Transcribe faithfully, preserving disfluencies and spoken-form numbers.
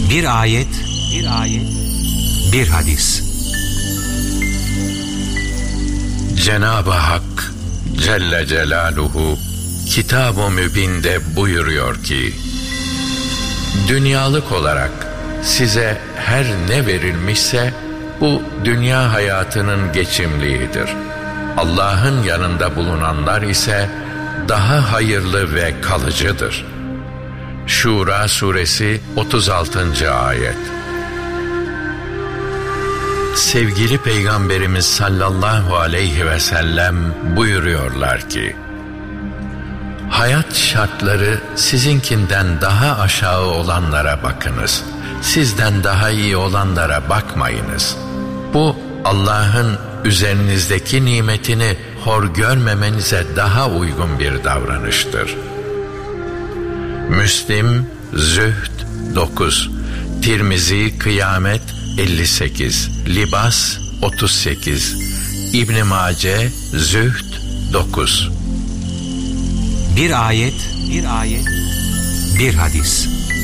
Bir ayet, bir ayet, bir hadis. Cenab-ı Hak Celle Celaluhu Kitab-ı Mübin'de buyuruyor ki, dünyalık olarak size her ne verilmişse bu dünya hayatının geçimliğidir. Allah'ın yanında bulunanlar ise daha hayırlı ve kalıcıdır. Şura suresi otuz altıncı ayet. Sevgili Peygamberimiz sallallahu aleyhi ve sellem buyuruyorlar ki, hayat şartları sizinkinden daha aşağı olanlara bakınız. Sizden daha iyi olanlara bakmayınız. Bu Allah'ın üzerinizdeki nimetini hor görmemenize daha uygun bir davranıştır. Müslim Zühd dokuz, Tirmizi Kıyamet elli sekiz, Libas otuz sekiz, İbn Mace Zühd dokuz. Bir ayet, bir ayet, bir hadis.